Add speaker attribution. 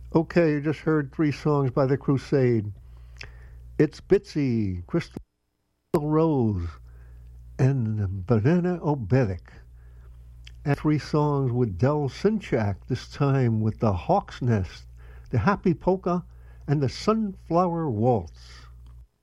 Speaker 1: Okay, you just heard three songs by the Crusade. It's Bitsy, Crystal Rose, and Banana Obetic. And three songs with Del Sinchak, this time with the Hawk's Nest, the Happy Polka, and the Sunflower Waltz.